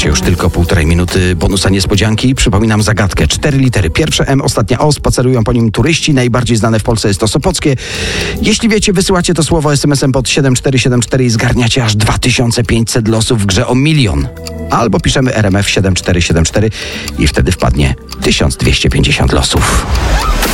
macie już tylko 1,5 minuty bonusa niespodzianki. Przypominam zagadkę. 4 litery. Pierwsze M, ostatnia O. Spacerują po nim turyści. Najbardziej znane w Polsce jest to Sopockie. Jeśli wiecie, wysyłacie to słowo SMS-em pod 7474 i zgarniacie aż 2500 losów w grze o 1 000 000. Albo piszemy RMF 7474 i wtedy wpadnie 1250 losów.